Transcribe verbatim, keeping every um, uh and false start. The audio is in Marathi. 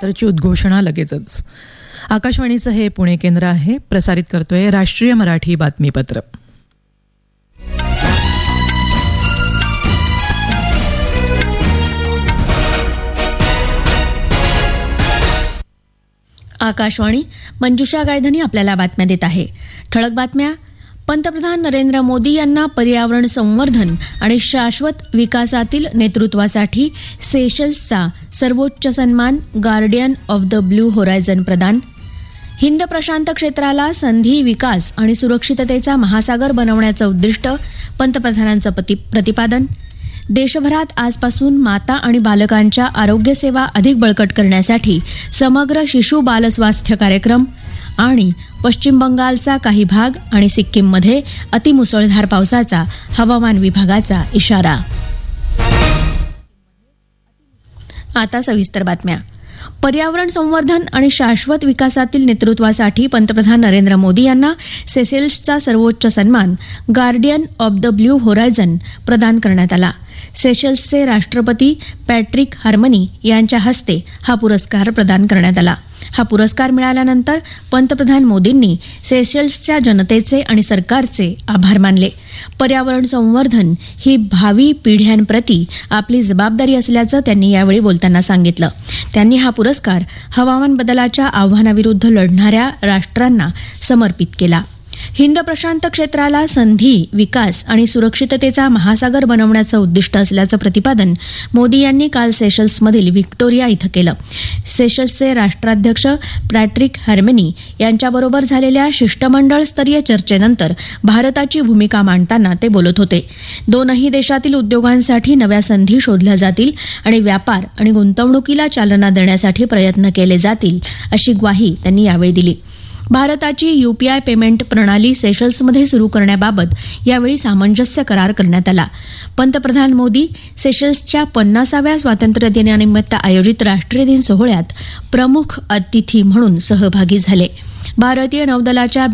नंतरची उद्घोषणा लगेचच. आकाशवाणीचं हे पुणे केंद्र आहे. प्रसारित करतोय राष्ट्रीय मराठी बातमीपत्र. आकाशवाणी. मंजुषा गायधनी आपल्याला बातम्या देत आहे. ठळक बातम्या. पंतप्रधान नरेंद्र मोदी यांना पर्यावरण संवर्धन आणि शाश्वत विकासातील नेतृत्वासाठी सेशल्सचा सर्वोच्च सन्मान guardian of the blue horizon प्रदान. हिंद प्रशांत क्षेत्राला संधी, विकास आणि सुरक्षिततेचा महासागर बनवण्याचं उद्दिष्ट, पंतप्रधानांचं प्रतिपादन. देशभरात आजपासून माता आणि बालकांच्या आरोग्य सेवा अधिक बळकट करण्यासाठी समग्र शिशु बाल स्वास्थ्य कार्यक्रम. आणि पश्चिम बंगालचा काही भाग आणि सिक्कीममध्ये अतिमुसळधार पावसाचा हवामान विभागाचा इशारा. आता सविस्तर बातम्या. पर्यावरण संवर्धन आणि शाश्वत विकासातील नेतृत्वासाठी पंतप्रधान नरेंद्र मोदी यांना सेशेल्सचा सर्वोच्च सन्मान guardian of the blue horizon प्रदान करण्यात आला. सेशेल्सचे राष्ट्रपती पॅट्रिक हार्मनी यांच्या हस्ते हा पुरस्कार प्रदान करण्यात आला. हा पुरस्कार मिळाल्यानंतर पंतप्रधान मोदींनी सेशेल्सच्या जनतेचे आणि सरकारचे आभार मानले. पर्यावरण संवर्धन ही भावी पिढ्यांप्रती आपली जबाबदारी असल्याचं त्यांनी यावेळी बोलताना सांगितलं. त्यांनी हा पुरस्कार हवामान बदलाच्या आव्हानाविरुद्ध लढणाऱ्या राष्ट्रांना समर्पित केला. हिंद प्रशांत क्षेत्राला संधी, विकास आणि सुरक्षिततेचा महासागर बनवण्याचं उद्दिष्ट असल्याचं प्रतिपादन मोदी यांनी काल सेशल्समधील व्हिक्टोरिया इथं केलं. सेशल्सचे राष्ट्राध्यक्ष पॅट्रिक हार्मनी यांच्याबरोबर झालेल्या शिष्टमंडळ स्तरीय चर्चेनंतर भारताची भूमिका मांडताना ते बोलत होते. दोनही देशातील उद्योगांसाठी नव्या संधी शोधल्या जातील आणि व्यापार आणि गुंतवणुकीला चालना देण्यासाठी प्रयत्न केले जातील, अशी ग्वाही त्यांनी यावेळी दिली. भारताची यूपीआय पेमेंट प्रणाली सेशल्समध्ये सुरू करण्याबाबत यावेळी सामंजस्य करार करण्यात आला. पंतप्रधान मोदी सेशल्सच्या पन्नासाव्या स्वातंत्र्य दिनानिमित्त आयोजित राष्ट्रीय दिन सोहळ्यात प्रमुख अतिथी म्हणून सहभागी झाले. भारतीय नौदलाच्या